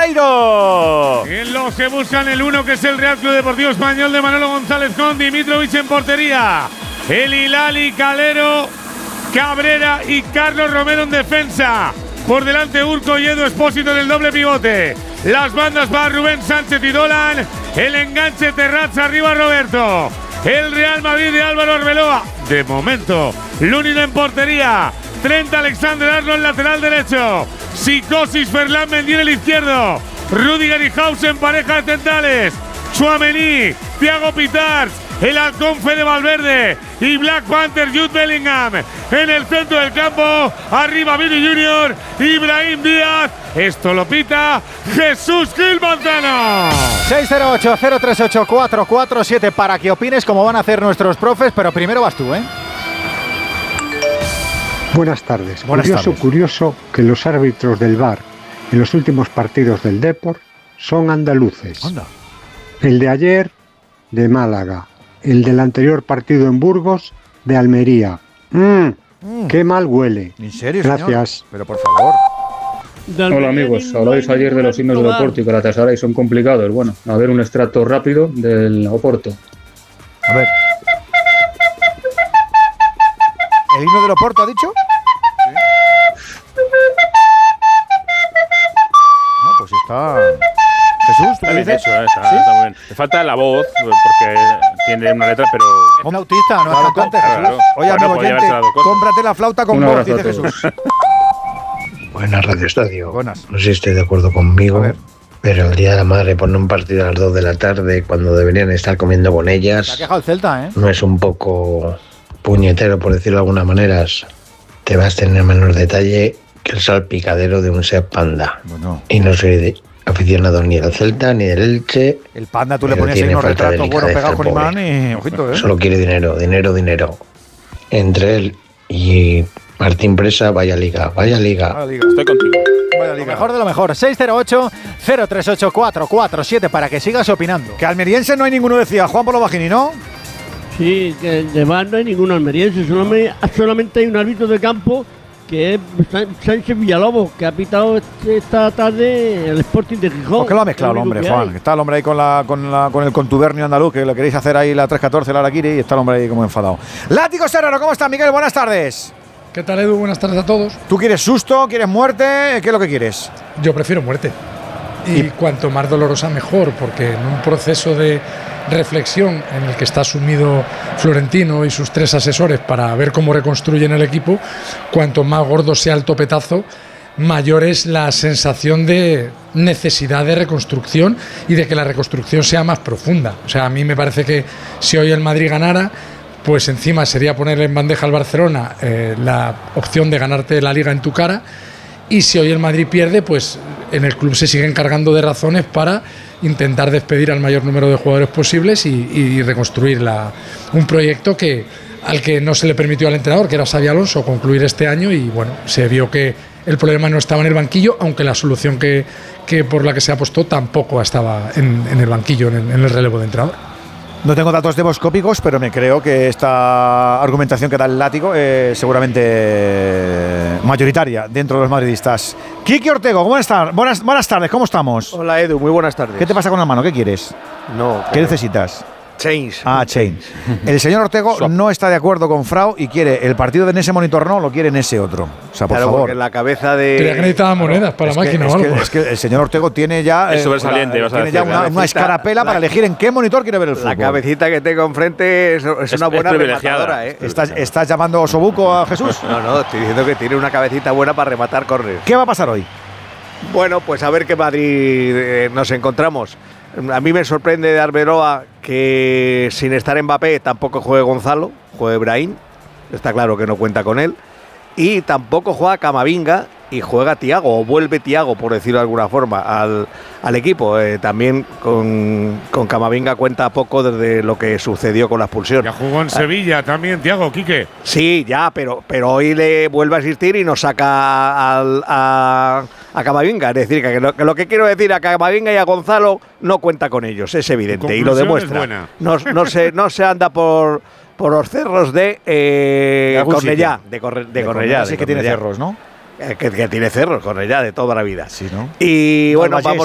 Pereiro. En los que buscan el 1, que es el Real Club Deportivo Español de Manolo González con Dimitrovic en portería. El Hilali, Calero, Cabrera y Carlos Romero en defensa. Por delante Urco y Edu Espósito en el doble pivote. Las bandas para Rubén Sánchez y Dolan. El enganche Terrazza, arriba Roberto. El Real Madrid de Álvaro Arbeloa. De momento, Lunin en portería. Trent Alexander-Arnold lateral derecho. Psicosis Ferland Mendy en el izquierdo. Rüdiger y Hausen pareja de centrales. Tchouaméni, Thiago Pitars, el halcón Fede Valverde y Black Panther Jude Bellingham en el centro del campo. Arriba Vini Junior, Ibrahim Díaz. Esto lo pita Jesús Gil Manzano. 608-038-447 para que opines cómo van a hacer nuestros profes, pero primero vas tú, ¿eh? Buenas tardes. Curioso que los árbitros del VAR en los últimos partidos del Depor son andaluces. Anda. El de ayer, de Málaga. El del anterior partido en Burgos, de Almería. ¡Qué mal huele! ¿En serio, Gracias. señor? Pero por favor. Hola amigos, habláis ayer de los himnos del Oporto y Galatasaray son complicados. Bueno, a ver un extracto rápido del Oporto. A ver. ¿El himno del Oporto ha dicho? Sí. No, pues está… Jesús, ¿tú Está bien dices? hecho, está muy bien. Le falta la voz, porque tiene una letra, pero… Un flautista, no es cantante, Jesús. Claro. Oye, Bueno, amigo podría oyente, haberse dado cosas. cómprate la flauta con Un voz, abrazo dice a todos. Jesús. Buenas, Radio Estadio. Buenas. No sé si estoy de acuerdo conmigo, pero el Día de la Madre pone un partido a las 2 de la tarde cuando deberían estar comiendo con Se ha ellas. quejado el Celta, ¿eh? ¿No es un poco puñetero, por decirlo de alguna manera? Te vas a tener menos detalle que el salpicadero de un Seat Panda. Bueno. Y no soy aficionado ni del Celta ni del Elche. El Panda, tú le pero ponías ahí tiene unos falta de retratos buenos delicadeza, pegados con pobre. imán y… Ojito, ¿eh? Solo quiere dinero, dinero, dinero. Entre él y Martín Presa, vaya liga, vaya liga. Vaya liga. Estoy contigo. Vaya liga. Lo mejor de lo mejor. 608-038-447 para que sigas opinando. Que almeriense no hay ninguno, decía Juan Polo Bagini, ¿no? Sí, que de VAR no hay ningún almeriense, solamente hay un árbitro de campo que es Sánchez Villalobos, que ha pitado esta tarde el Sporting de Gijón. ¿Por qué lo ha mezclado el hombre, Juan? Que está el hombre ahí con el contubernio andaluz, que le queréis hacer ahí la 314, la Araquiri, y está el hombre ahí como enfadado. Látigo Serrano, ¿cómo está, Miguel? Buenas tardes. ¿Qué tal, Edu? Buenas tardes a todos. ¿Tú quieres susto? ¿Quieres muerte? ¿Qué es lo que quieres? Yo prefiero muerte. Y cuanto más dolorosa, mejor, porque en un proceso de reflexión en el que está sumido Florentino y sus 3 asesores para ver cómo reconstruyen el equipo, cuanto más gordo sea el topetazo, mayor es la sensación de necesidad de reconstrucción y de que la reconstrucción sea más profunda. O sea, a mí me parece que si hoy el Madrid ganara, pues encima sería ponerle en bandeja al Barcelona la opción de ganarte la Liga en tu cara. Y si hoy el Madrid pierde, pues en el club se siguen cargando de razones para intentar despedir al mayor número de jugadores posibles y reconstruir un proyecto al que no se le permitió al entrenador, que era Xabi Alonso, concluir este año. Y bueno, se vio que el problema no estaba en el banquillo, aunque la solución que por la que se apostó tampoco estaba en el banquillo, en el relevo de entrenador. No tengo datos demoscópicos, pero me creo que esta argumentación que da el Látigo es seguramente mayoritaria dentro de los madridistas. Quique Ortego, buenas tardes, ¿cómo estamos? Hola Edu, muy buenas tardes. ¿Qué te pasa con la mano? ¿Qué quieres? No. ¿Qué necesitas? Change. Change. El señor Ortego no está de acuerdo con Frau y quiere el partido en ese monitor, no, lo quiere en ese otro. O sea, por favor. Porque en la cabeza de… Creía que necesitaba monedas para la máquina o algo. Es que el señor Ortego tiene ya… Es sobresaliente, vas a tiene decir. ya una escarapela para elegir en qué monitor quiere ver el fútbol. La cabecita que tengo enfrente es una buena rematadora, ¿eh? ¿Estás llamando osobuco a Jesús? No, estoy diciendo que tiene una cabecita buena para rematar córner. ¿Qué va a pasar hoy? Bueno, pues a ver qué Madrid nos encontramos. A mí me sorprende de Arbeloa que sin estar Mbappé tampoco juegue Gonzalo, juegue Brahim. Está claro que no cuenta con él. Y tampoco juega Camavinga y juega Thiago, o vuelve Thiago, por decirlo de alguna forma, al equipo. También con Camavinga cuenta poco desde lo que sucedió con la expulsión. Ya jugó en Sevilla también, Thiago, Quique. Sí, ya, pero hoy le vuelve a asistir y nos saca a Camavinga. Es decir, que lo que quiero decir, a Camavinga y a Gonzalo no cuenta con ellos, es evidente, y lo demuestra. No se anda por los cerros de Cornellá, de Cornellá. Así que tiene cerros, ¿no? Que tiene cerros, Cornellá, de toda la vida. Sí, ¿no? Y bueno, vamos